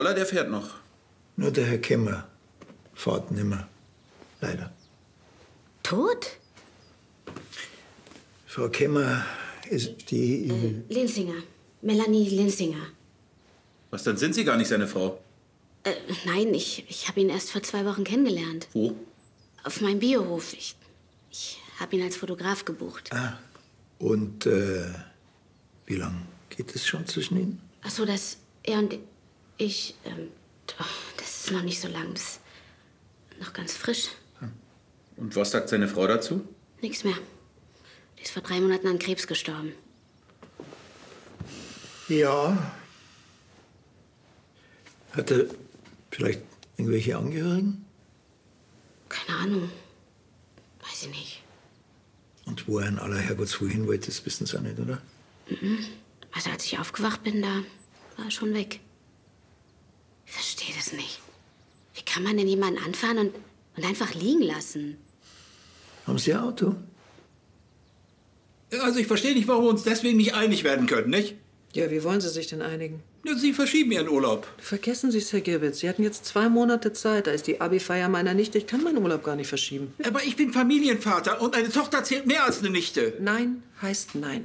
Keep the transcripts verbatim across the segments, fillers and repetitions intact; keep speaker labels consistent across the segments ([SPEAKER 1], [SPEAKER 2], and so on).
[SPEAKER 1] Oder der fährt noch.
[SPEAKER 2] Nur der Herr Kemmer fährt nimmer. Leider.
[SPEAKER 3] Tot?
[SPEAKER 2] Frau Kemmer ist die...
[SPEAKER 3] Äh, Linsinger. Melanie Linsinger.
[SPEAKER 1] Was, dann sind Sie gar nicht seine Frau?
[SPEAKER 3] Äh, nein, ich, ich habe ihn erst vor zwei Wochen kennengelernt.
[SPEAKER 1] Wo?
[SPEAKER 3] Auf meinem Biohof. Ich, ich habe ihn als Fotograf gebucht.
[SPEAKER 2] Ah, und äh, wie lange geht es schon zwischen Ihnen?
[SPEAKER 3] Ach so, dass er und ich... Ähm, oh, das ist noch nicht so lang. Das ist noch ganz frisch.
[SPEAKER 1] Und was sagt seine Frau dazu?
[SPEAKER 3] Nichts mehr. Die ist vor drei Monaten an Krebs gestorben.
[SPEAKER 2] Ja. Hat er vielleicht irgendwelche Angehörigen?
[SPEAKER 3] Keine Ahnung. Weiß ich nicht.
[SPEAKER 2] Und wo er in aller Herrgottsruhe hin wollte, das wissen Sie auch nicht, oder?
[SPEAKER 3] Mhm. Also als ich aufgewacht bin, da war er schon weg. Ich verstehe das nicht. Wie kann man denn jemanden anfahren und, und einfach liegen lassen?
[SPEAKER 2] Haben Sie ein Auto?
[SPEAKER 1] Also ich verstehe nicht, warum wir uns deswegen nicht einig werden können, nicht?
[SPEAKER 4] Ja, wie wollen Sie sich denn einigen?
[SPEAKER 1] Ja, Sie verschieben Ihren Urlaub.
[SPEAKER 4] Vergessen Sie es, Herr Girwitz. Sie hatten jetzt zwei Monate Zeit. Da ist die Abi-Feier meiner Nichte. Ich kann meinen Urlaub gar nicht verschieben.
[SPEAKER 1] Aber ich bin Familienvater und eine Tochter zählt mehr als eine Nichte.
[SPEAKER 4] Nein heißt nein.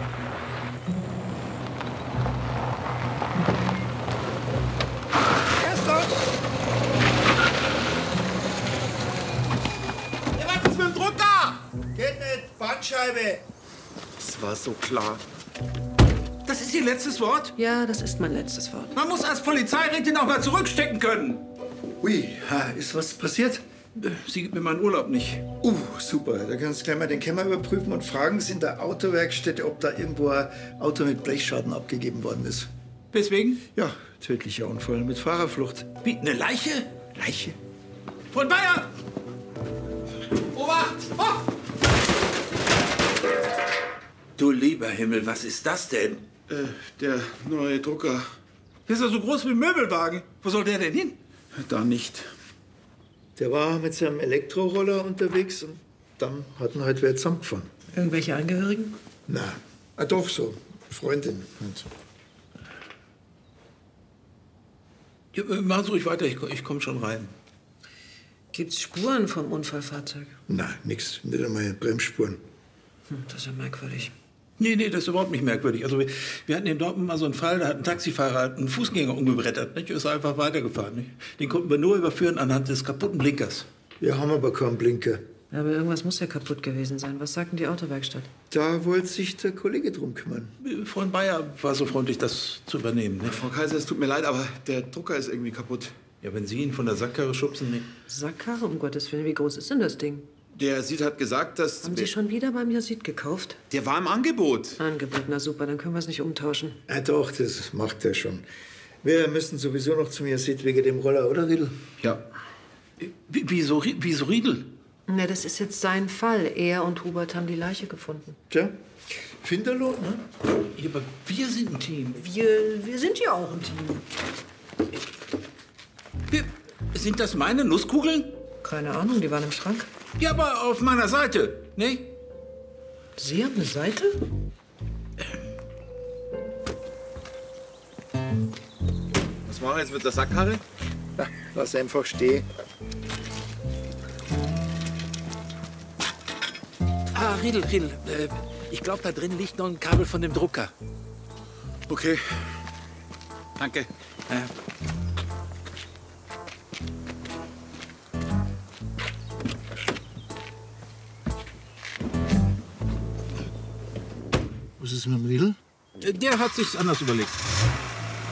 [SPEAKER 1] Ja, was ist mit dem Drucker?
[SPEAKER 2] Geht nicht, Bandscheibe.
[SPEAKER 5] Das war so klar.
[SPEAKER 1] Das ist Ihr letztes Wort?
[SPEAKER 4] Ja, das ist mein letztes Wort.
[SPEAKER 1] Man muss als Polizeirätin auch mal zurückstecken können.
[SPEAKER 2] Ui, ha, ist was passiert?
[SPEAKER 1] Äh, Sie gibt mir meinen Urlaub nicht.
[SPEAKER 2] Uh, super. Da kannst du gleich mal den Kämmer überprüfen und fragen Sie in der Autowerkstätte, ob da irgendwo ein Auto mit Blechschaden abgegeben worden ist.
[SPEAKER 1] Weswegen?
[SPEAKER 2] Ja, tödlicher Unfall mit Fahrerflucht.
[SPEAKER 1] Wie, eine Leiche?
[SPEAKER 2] Leiche?
[SPEAKER 1] Von Bayern! Obacht! Oh! Du lieber Himmel, was ist das denn?
[SPEAKER 5] Äh, der neue Drucker.
[SPEAKER 1] Der ist ja so groß wie ein Möbelwagen. Wo soll der denn hin?
[SPEAKER 5] Da nicht.
[SPEAKER 2] Der war mit seinem Elektroroller unterwegs und dann hat ihn halt wer zusammengefahren.
[SPEAKER 4] Irgendwelche Angehörigen?
[SPEAKER 2] Na, ah, doch so. Freundin. Und
[SPEAKER 1] Ja, machen Sie ruhig weiter, ich, ich komme schon rein.
[SPEAKER 4] Gibt's Spuren vom Unfallfahrzeug?
[SPEAKER 2] na, nix. Nicht einmal Bremsspuren.
[SPEAKER 4] Hm, das ist ja merkwürdig.
[SPEAKER 1] Nee, nee, das ist überhaupt nicht merkwürdig. Also wir, wir hatten in Dortmund mal so einen Fall, da hat ein Taxifahrer einen Fußgänger umgebrettert. Nicht? Ist einfach weitergefahren. Nicht? Den konnten wir nur überführen anhand des kaputten Blinkers.
[SPEAKER 2] Wir haben aber keinen Blinker.
[SPEAKER 4] Aber irgendwas muss ja kaputt gewesen sein. Was sagt denn die Autowerkstatt?
[SPEAKER 2] Da wollte sich der Kollege drum kümmern.
[SPEAKER 1] Freund Bayer war so freundlich, das zu übernehmen. Nicht?
[SPEAKER 5] Frau Kaiser, es tut mir leid, aber der Drucker ist irgendwie kaputt.
[SPEAKER 1] Ja, wenn Sie ihn von der Sackkarre schubsen, nicht?
[SPEAKER 4] Sackkarre, um Gottes Willen. Wie groß ist denn das Ding?
[SPEAKER 5] Der Sid hat gesagt, dass...
[SPEAKER 4] Haben Sie schon wieder beim Yazid gekauft?
[SPEAKER 5] Der war im Angebot.
[SPEAKER 4] Angebot, na super, dann können wir es nicht umtauschen.
[SPEAKER 2] Ah, doch, das macht er schon. Wir müssen sowieso noch zu mir sehen wegen dem Roller, oder, Riedl?
[SPEAKER 1] Ja. Wie- Wieso, wieso Riedel?
[SPEAKER 4] Na, das ist jetzt sein Fall. Er und Hubert haben die Leiche gefunden.
[SPEAKER 2] Tja, Finderlohn, ne?
[SPEAKER 1] Ja, aber wir sind ein Team.
[SPEAKER 4] Wir, wir sind ja auch ein Team.
[SPEAKER 1] Wir, sind das meine Nusskugeln?
[SPEAKER 4] Keine Ahnung, die waren im Schrank.
[SPEAKER 1] Ja, aber auf meiner Seite, nicht?
[SPEAKER 4] Sie haben eine Seite?
[SPEAKER 5] Was machen wir jetzt mit der Sackkarre?
[SPEAKER 2] Ja, lass einfach stehen.
[SPEAKER 1] Ah, Riedel, Riedel. Äh, ich glaube, da drin liegt noch ein Kabel von dem Drucker.
[SPEAKER 5] Okay. Danke.
[SPEAKER 1] Ja.
[SPEAKER 2] Was ist mit dem Riedl?
[SPEAKER 1] Der hat sich's anders überlegt.